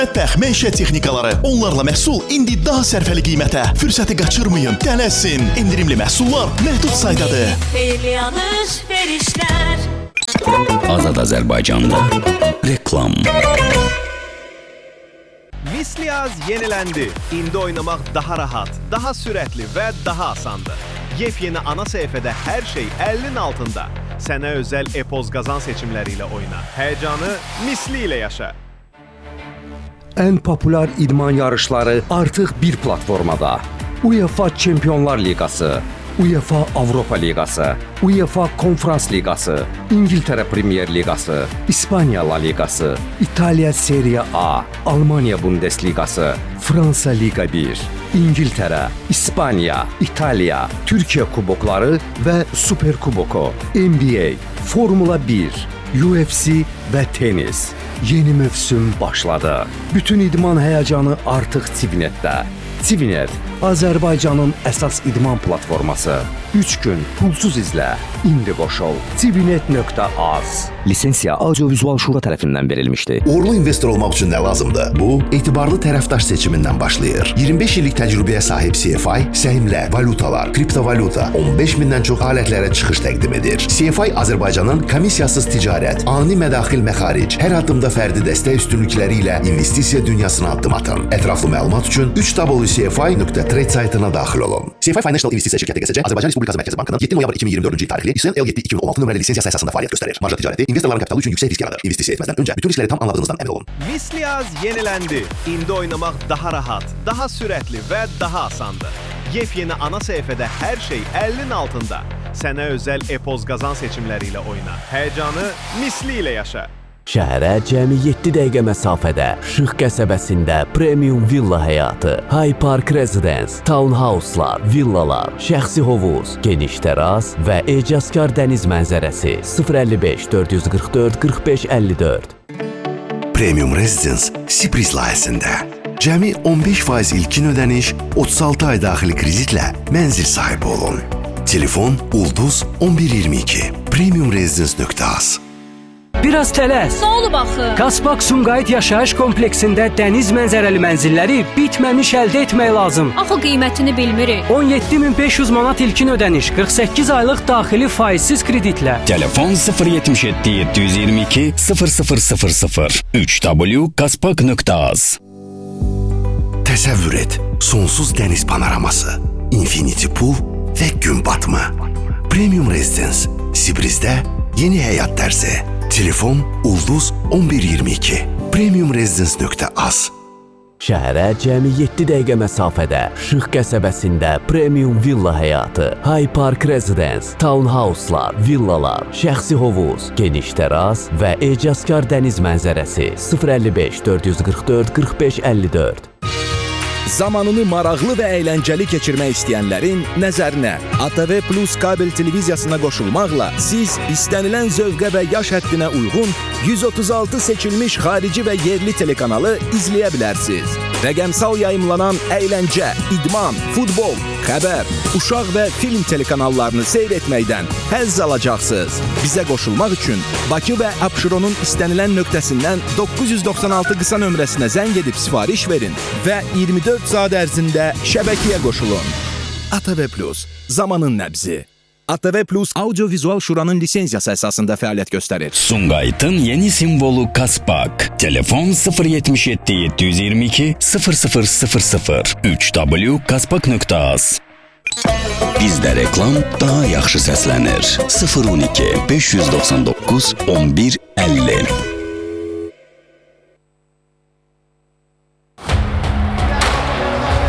Mətbəx, məişət texnikaları, onlarla məhsul indi daha sərfəli qiymətə. Fürsəti qaçırmayın, tələsin. İndirimli məhsullar məhdud saydadır. Azad Azərbaycanda reklam. Misliyaz yeniləndi. İndi oynamaq daha rahat, daha sürətli və daha asandır. Yepyeni ana səhifədə hər şey 50'nin altında. Sənə özəl e-poz qazan seçimləri ilə oyna. Həyəcanı misli ilə yaşa. Ən populyar idman yarışları artıq bir platformada. UEFA Çempionlar Liqası, UEFA Avropa Liqası, UEFA Konferans Liqası, İngiltərə Premier Liqası, İspaniya La Liqası, İtaliya Serie A, Almanya Bundesliqası, Fransa Liga 1, İngiltərə, İspaniya, İtaliya, Türkiyə kubokları və Super Kuboku, NBA, Formula 1, UFC və tenis. Yeni mövsüm başladı. Bütün idman həyəcanı artıq Civinetdə. Civinet, Azərbaycanın əsas idman platforması. 3 gün pulsuz izlə. İndi qoşul. Civinet.az. Lisensiya Audio-Vizual Şura tərəfindən verilmişdir. Uğurlu investor olmaq üçün nə lazımdır? Bu, etibarlı tərəfdaş seçimindən başlayır. 25 illik təcrübəyə sahib CFI, səhmlər, valutalar, kriptovalyuta, 15 mindən çox alətlərə çıxış təqdim edir. CFI Azərbaycanın komissiyasız ticarət, ani mədaxil məxaric, hər addımda fərdi dəstək üstünlükləri ilə investisiya dünyasına addım atın. Ətraflı məlumat üçün www.cfi.trade saytına daxil olun. CFI Financial İnvestisiya şirkəti QSC Azərbaycan Respublikası Mərkəzi Bankının 7 noyabr 2024-cü il tarixli İSN L7-2016 nömrəli lisensiyası əsasında fəaliyyət göstərir. Marja ticarəti investorların kapitalı üçün yüksək risk yaradır. İnvestisiya etməzdən öncə bütün riskləri tam anladığınızdan əmin olun. Misliyaz yeniləndi. İndi oynamaq daha rahat, daha sürətli və daha asandır. Yepyeni ana səhifədə hər şey 50'nin altında. Sənə özəl e-poz qazan seçimləri ilə oyna. Həyəcanı misli ilə yaşa. Şəhərə cəmi 7 dəqiqə məsafədə, Şıx qəsəbəsində premium villa həyatı, High Park Residence, townhouse'lar, villalar, şəxsi hovuz, geniş təras və ecazkar dəniz mənzərəsi 055 444 45 54. Premium Residence Sibris layihəsində. Cəmi 15% ilkin ödəniş, 36 ay daxili kreditlə mənzil sahibi olun. Telefon Ulduz 1122. Premiumresidence.az. Biraz tələs. Nə olub axı? Kaspak Sumqayıt yaşayış kompleksində dəniz mənzərəli mənzilləri bitməmiş əldə etmək lazım. Axı qiymətini bilmirik. 17.500 manat ilkin ödəniş, 48 aylıq daxili faizsiz kreditlə. Telefon 077 722 0000 3w.kaspak.az. Təsəvvür et, sonsuz dəniz panoraması, infinity pool və gün batımı. Premium Residence, Sibrizdə yeni həyat tərzi. Telefon Ulduz 1122. Premiumresidence.az. Şəhərə cəmi 7 dəqiqə məsafədə, Şıx qəsəbəsində premium villa həyatı, High Park Residence, townhouse'lar, villalar, şəxsi hovuz, geniş təras və ecazkar dəniz mənzərəsi 055 444 45 54. Zamanını maraqlı və əyləncəli keçirmək istəyənlərin nəzərinə ATV Plus kabel televiziyasına qoşulmaqla siz istənilən zövqə və yaş həddinə uyğun 136 seçilmiş xarici və yerli telekanalı izləyə bilərsiniz. Rəqəmsal yayımlanan əyləncə, idman, futbol, xəbər, uşaq və film telekanallarını seyr etməkdən həzz alacaqsınız. Bizə qoşulmaq üçün Bakı və Abşeronun istənilən nöqtəsindən 996 qısa nömrəsinə zəng edib sifariş verin və 24 saat ərzində şəbəkəyə qoşulun. ATV Plus, zamanın nəbzi. ATV Plus Audio-Vizual Şuranın lisensiyası əsasında fəaliyyət göstərir. Sumqayıtın yeni simvolu Kaspak. Telefon 077 722 0000 3w.kaspak.az. Bizdə reklam daha yaxşı səslənir. 012 599 11 50.